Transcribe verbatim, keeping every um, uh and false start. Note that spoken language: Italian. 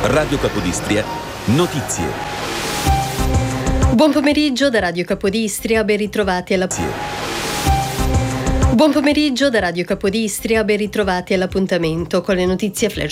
Radio Capodistria, notizie. Buon pomeriggio da Radio Capodistria, ben ritrovati alla... Buon pomeriggio da Radio Capodistria, ben ritrovati all'appuntamento con le notizie flash